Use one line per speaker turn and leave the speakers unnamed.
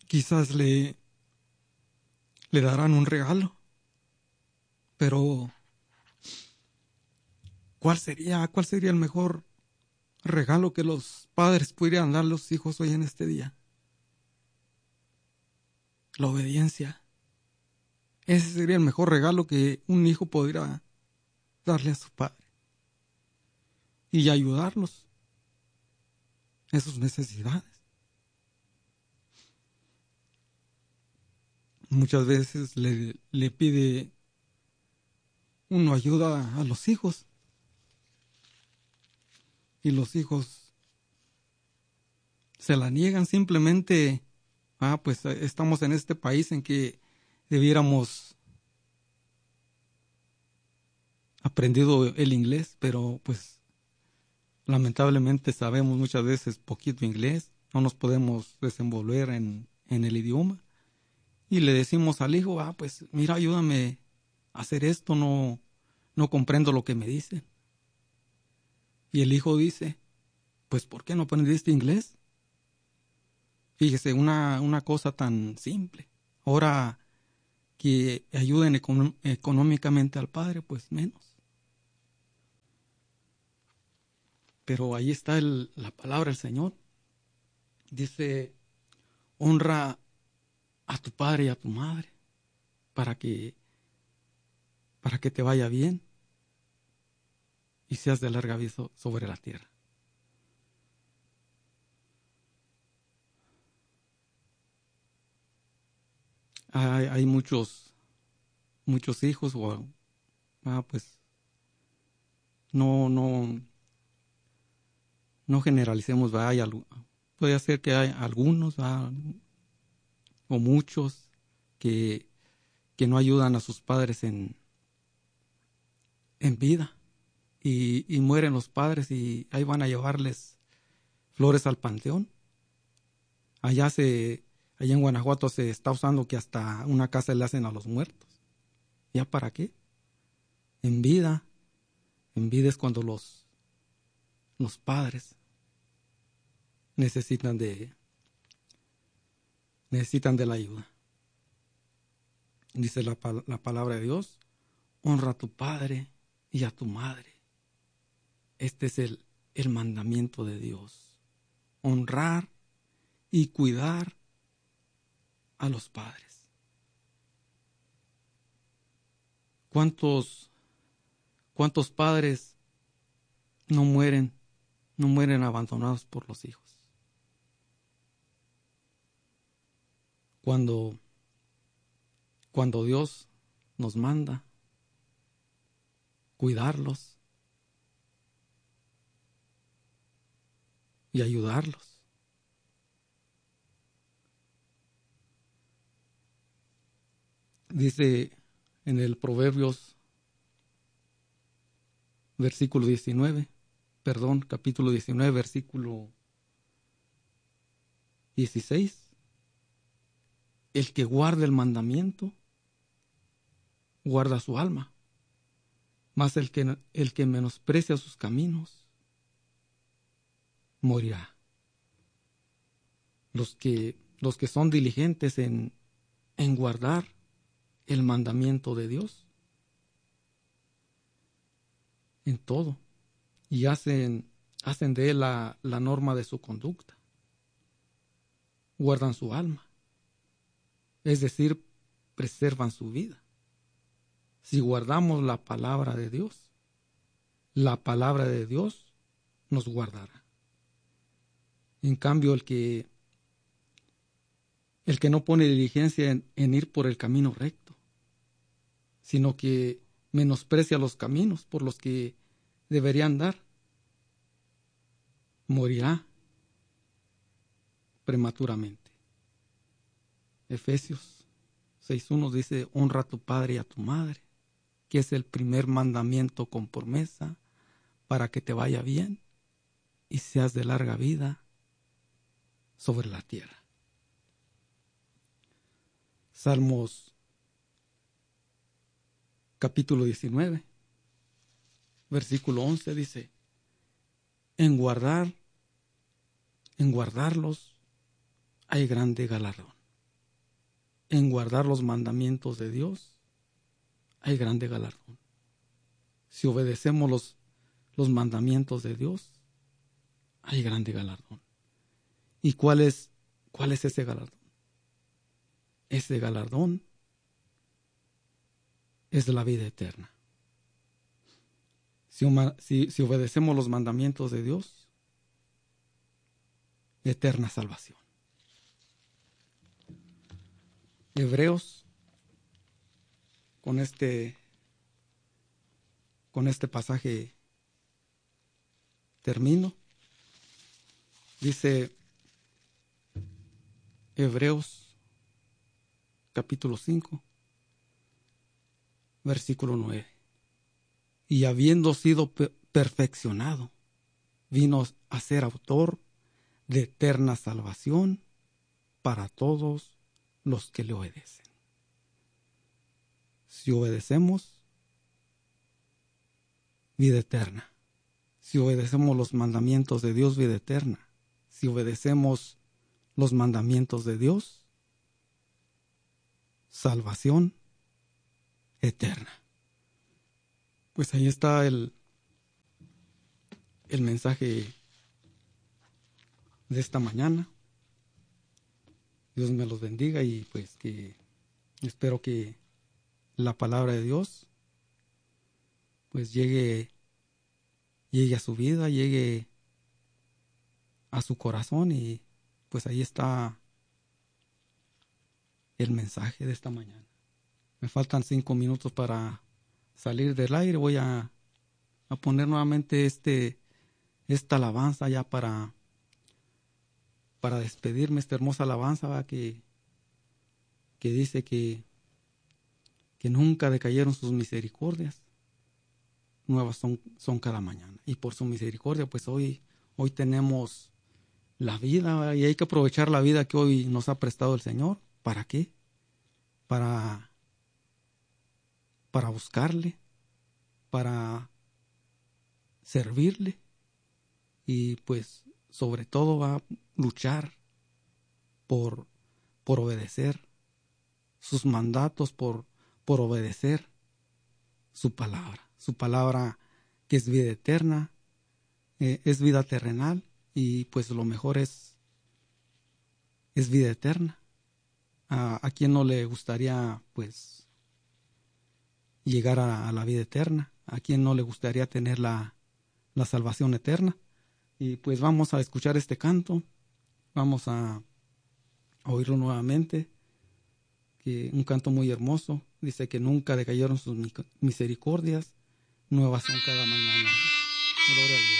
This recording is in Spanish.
Quizás le darán un regalo, pero ¿cuál sería el mejor regalo que los padres pudieran dar a los hijos hoy en este día? La obediencia. Ese sería el mejor regalo que un hijo podría darle a su padre y ayudarlos en sus necesidades. Muchas veces le pide uno ayuda a los hijos y los hijos se la niegan simplemente. Pues estamos en este país en que debiéramos aprendido el inglés, pero pues lamentablemente sabemos muchas veces poquito inglés, no nos podemos desenvolver en el idioma y le decimos al hijo, pues mira, ayúdame a hacer esto, no comprendo lo que me dicen. Y el hijo dice, pues ¿por qué no aprendiste inglés? Fíjese, una cosa tan simple. Ahora que ayuden económicamente al padre, pues menos. Pero ahí está la palabra del Señor. Dice, honra a tu padre y a tu madre para que te vaya bien y seas de larga vida sobre la tierra. Hay muchos hijos, pues no generalicemos, puede ser que hay algunos o muchos que no ayudan a sus padres en vida y mueren los padres y ahí van a llevarles flores al panteón. Allá en Guanajuato se está usando que hasta una casa le hacen a los muertos. ¿Ya para qué? En vida es cuando los padres necesitan de la ayuda. Dice la palabra de Dios, honra a tu padre y a tu madre. Este es el mandamiento de Dios. Honrar y cuidar a los padres. ¿Cuántos padres no mueren abandonados por los hijos? Cuando Dios nos manda cuidarlos y ayudarlos. Dice en el Proverbios capítulo 19, versículo 16. El que guarda el mandamiento, guarda su alma, mas el que menosprecia sus caminos, morirá. Los que son diligentes en guardar el mandamiento de Dios, en todo, y hacen de él la norma de su conducta, guardan su alma, es decir, preservan su vida. Si guardamos la palabra de Dios nos guardará. En cambio, el que no pone diligencia en ir por el camino recto, sino que menosprecia los caminos por los que debería andar, morirá prematuramente. Efesios 6:1 dice, honra a tu padre y a tu madre, que es el primer mandamiento con promesa para que te vaya bien y seas de larga vida sobre la tierra. Salmos capítulo 19, versículo 11 dice, en guardarlos hay grande galardón. en guardar los mandamientos de Dios, hay grande galardón. Si obedecemos los mandamientos de Dios, hay grande galardón. ¿Y cuál es ese galardón? Ese galardón es la vida eterna. Si obedecemos los mandamientos de Dios, eterna salvación. Hebreos, con este pasaje termino. Dice Hebreos capítulo 5, versículo 9. Y habiendo sido perfeccionado, vino a ser autor de eterna salvación para todos los que le obedecen. Si obedecemos, vida eterna. Si obedecemos los mandamientos de Dios, vida eterna. Si obedecemos los mandamientos de Dios, salvación eterna. Pues ahí está el mensaje de esta mañana. Dios me los bendiga y pues que espero que la palabra de Dios pues llegue a su vida, llegue a su corazón, y pues ahí está el mensaje de esta mañana. Me faltan 5 minutos para salir del aire. Voy a poner nuevamente esta alabanza ya para despedirme, esta hermosa alabanza, ¿va? que dice que nunca decayeron sus misericordias, nuevas son cada mañana. Y por su misericordia, pues hoy tenemos la vida, ¿va? Y hay que aprovechar la vida que hoy nos ha prestado el Señor. ¿Para qué? Para buscarle, para servirle, y pues sobre todo va a luchar por obedecer sus mandatos, por obedecer su palabra que es vida eterna, es vida terrenal, y pues lo mejor es vida eterna. ¿A quién no le gustaría pues llegar a la vida eterna? ¿A quién no le gustaría tener la salvación eterna? Y pues vamos a escuchar este canto, vamos a oírlo nuevamente, que un canto muy hermoso. Dice que nunca decayeron sus misericordias, nuevas son cada mañana. Gloria a Dios.